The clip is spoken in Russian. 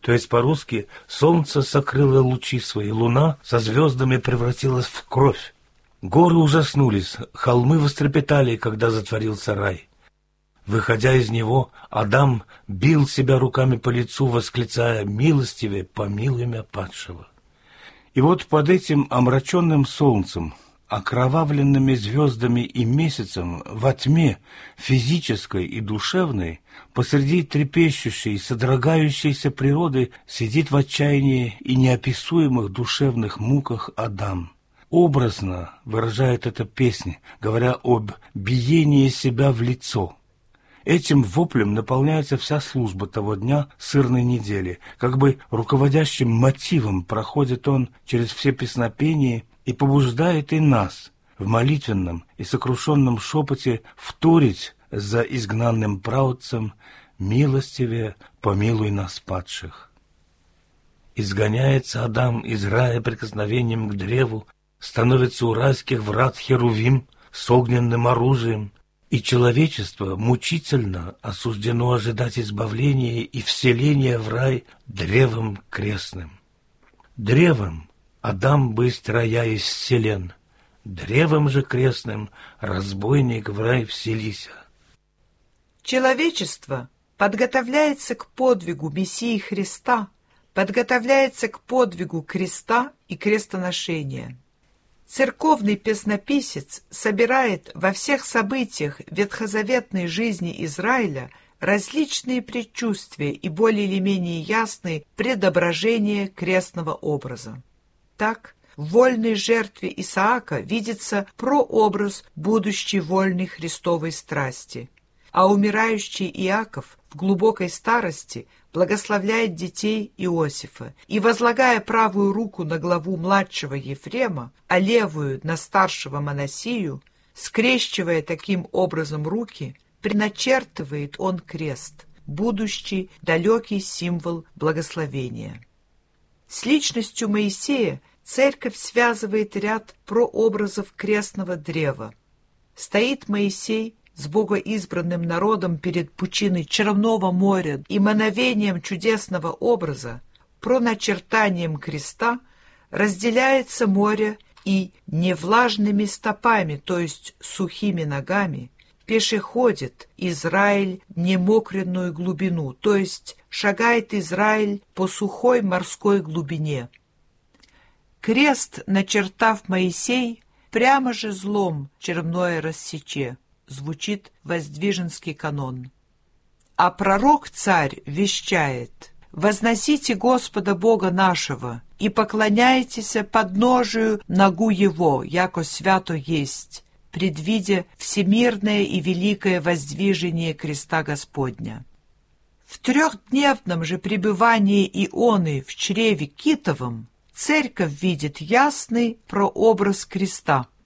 То есть по-русски солнце сокрыло лучи свои, луна со звездами превратилась в кровь. Горы ужаснулись, холмы вострепетали, когда затворился рай. Выходя из него, Адам бил себя руками по лицу, восклицая: «Милостивее, помилуй мя падшего». И вот под этим омраченным солнцем, окровавленными звездами и месяцем, во тьме физической и душевной, посреди трепещущей, содрогающейся природы сидит в отчаянии и неописуемых душевных муках Адам. Образно выражает эта песня, говоря об биении себя в лицо. Этим воплем наполняется вся служба того дня сырной недели, как бы руководящим мотивом проходит он через все песнопения и побуждает и нас в молитвенном и сокрушенном шепоте вторить за изгнанным праотцем: «Милостивее, помилуй нас падших». Изгоняется Адам из рая прикосновением к древу, становится у райских врат херувим с огненным оружием, и человечество мучительно осуждено ожидать избавления и вселения в рай древом крестным. Древом Адам бысть рая исселен, древом же крестным разбойник в рай вселися. Человечество подготовляется к подвигу Мессии Христа, подготовляется к подвигу креста и крестоношения. Церковный песнописец собирает во всех событиях ветхозаветной жизни Израиля различные предчувствия и более или менее ясные предображения крестного образа. Так, в вольной жертве Исаака видится прообраз будущей вольной Христовой страсти, а умирающий Иаков в глубокой старости благословляет детей Иосифа и, возлагая правую руку на главу младшего Ефрема, а левую на старшего Манассию, скрещивая таким образом руки, приначертывает он крест, будущий далекий символ благословения. С личностью Моисея Церковь связывает ряд прообразов крестного древа. Стоит Моисей с богоизбранным народом перед пучиной Черного моря, и мановением чудесного образа, проначертанием креста, разделяется море, и невлажными стопами, то есть сухими ногами, пешеходит Израиль немокренную глубину, то есть шагает Израиль по сухой морской глубине. Крест, начертав Моисей, прямо же злом черное рассече, звучит воздвиженский канон. А пророк-царь вещает: «Возносите Господа Бога нашего и поклоняйтесь подножию ногу Его, яко свято есть, предвидя всемирное и великое воздвижение креста Господня». В трехдневном же пребывании Ионы в чреве китовом Церковь видит ясный прообраз креста.